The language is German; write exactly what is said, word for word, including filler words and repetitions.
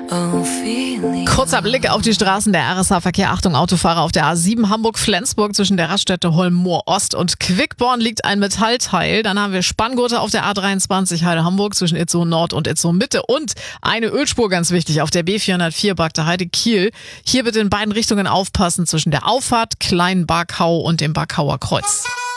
Kurzer Blick auf die Straßen der R S H-Verkehr. Achtung, Autofahrer auf der A sieben Hamburg-Flensburg zwischen der Raststätte Holm-Moor-Ost und Quickborn liegt ein Metallteil. Dann haben wir Spanngurte auf der A dreiundzwanzig Heide-Hamburg zwischen Itzehoe Nord und Itzehoe Mitte und eine Ölspur, ganz wichtig, auf der B vierhundertvier Bagde Heide-Kiel. Hier bitte in beiden Richtungen aufpassen zwischen der Auffahrt Klein-Barkau und dem Barkauer Kreuz.